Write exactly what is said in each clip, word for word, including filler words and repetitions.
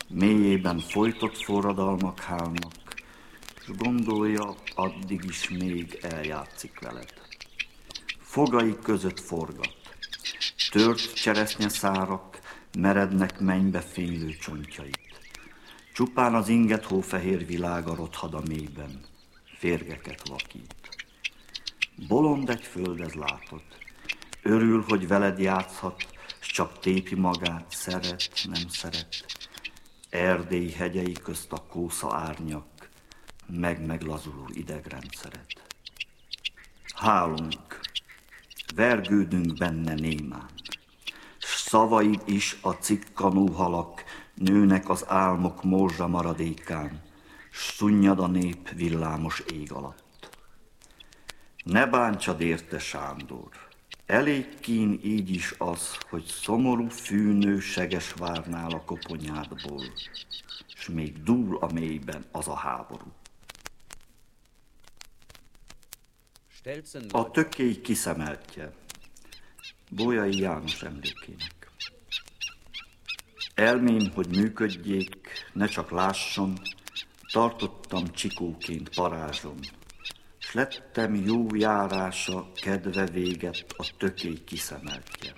Mélyében folytott forradalmak hálnak, s gondolja, addig is még eljátszik veled. Fogai között forgat, tört cseresznyeszárak merednek mennybe fénylő csontjait. Csupán az inget hófehér világa rothad a mélyben, férgeket vakít. Bolond egy földez látod, örül, hogy veled játszhat, s csak tépi magát, szeret, nem szeret. Erdély hegyei közt a kósza árnyak, meg-meglazuló idegrendszeret. Hálunk, vergődünk benne némán, s szavaid is a cikkanó halak, nőnek az álmok morzsa maradékán, s szunnyad a nép villámos ég alatt. Ne bántsad érte, Sándor, elég kín így is az, hogy szomorú fűnő seges várnál a koponyádból, s még dúl a mélyben az a háború. A tökély kiszemeltje, Bolyai János emlékének. Elmém, hogy működjék, ne csak lásson, tartottam csikóként parázson, s lettem jó járása, kedve véget a tökély kiszemeltje.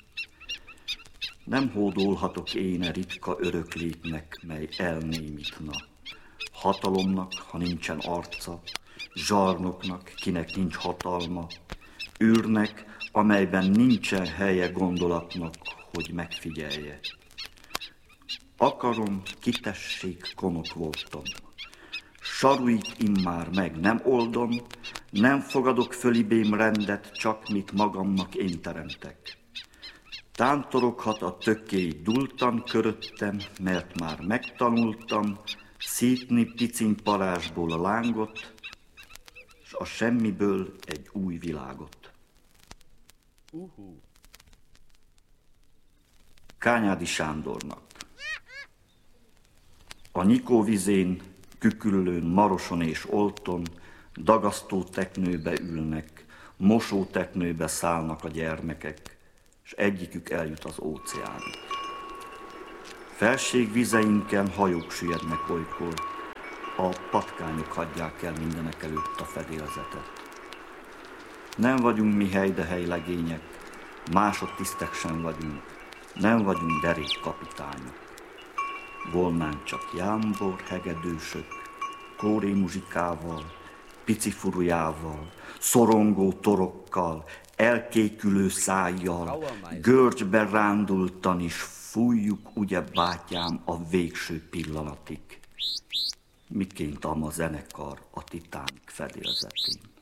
Nem hódolhatok én e ritka öröklétnek, mely elnémítna, hatalomnak, ha nincsen arca, zsarnoknak, kinek nincs hatalma, űrnek, amelyben nincsen helye gondolatnak, hogy megfigyelje. Akarom, kitessék, konok voltam. Saruit immár meg nem oldom, nem fogadok fölibém rendet, csak mit magamnak én teremtek. Tántoroghat a tökély dultan köröttem, mert már megtanultam szítni piciny parázsból a lángot, s a semmiből egy új világot. Uh-huh. Kányádi Sándornak. A nyikóvizén, küküllőn, maroson és olton dagasztó teknőbe ülnek, mosóteknőbe szállnak a gyermekek, s egyikük eljut az óceánig. Felség vizeinken hajók süllyednek olykor, a patkányok hagyják el mindenek előtt a fedélzetet. Nem vagyunk mi helydehely legények, másodtisztek sem vagyunk, nem vagyunk derék kapitányok. Volnánk csak jámbor hegedűsök, kóré muzsikával, pici furujával, szorongó torokkal, elkékülő szájjal, görcsbe rándultan is fújjuk, ugye bátyám, a végső pillanatig. Miként ám a zenekar a Titanic fedélzetén.